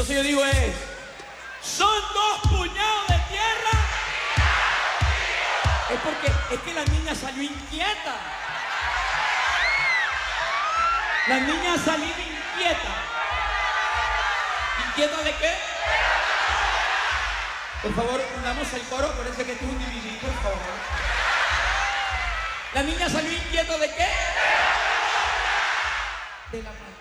Entonces yo digo son 2 puñados de tierra. Es porque es que la niña salió inquieta. La niña salió inquieta. ¿Inquieta de qué? Por favor, unamos el coro, parece que esto es un DVD, por favor. ¿La niña salió inquieta de qué? De la